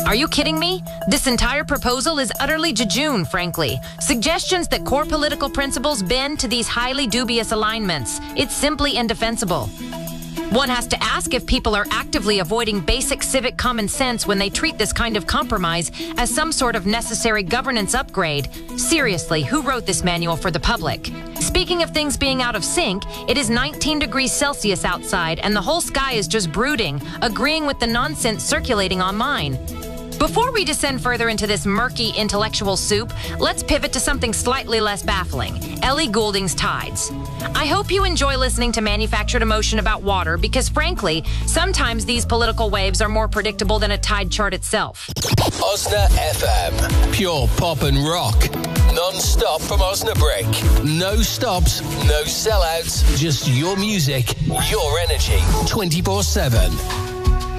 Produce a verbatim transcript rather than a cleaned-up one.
Are you kidding me? This entire proposal is utterly jejune, frankly. Suggestions that core political principles bend to these highly dubious alignments. It's simply indefensible. One has to ask if people are actively avoiding basic civic common sense when they treat this kind of compromise as some sort of necessary governance upgrade. Seriously, who wrote this manual for the public? Speaking of things being out of sync, it is nineteen degrees Celsius outside and the whole sky is just brooding, agreeing with the nonsense circulating online. Before we descend further into this murky intellectual soup, let's pivot to something slightly less baffling, Ellie Goulding's tides. I hope you enjoy listening to manufactured emotion about water because, frankly, sometimes these political waves are more predictable than a tide chart itself. Osna F M. Pure pop and rock. Non-stop from Osnabrück. No stops, no sellouts, just your music, your energy, twenty-four seven.